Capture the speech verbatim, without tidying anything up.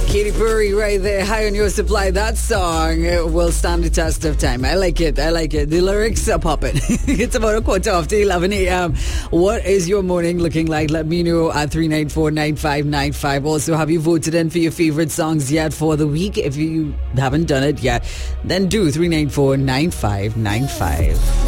Katy Perry right there, High on Your Supply. That song will stand the test of time. I like it. I like it. The lyrics are popping. It's about a quarter after eleven a.m. What is your morning looking like? Let me know at three nine four, nine five nine five. Also, have you voted in for your favorite songs yet for the week? If you haven't done it yet, then do three nine four, nine five nine five.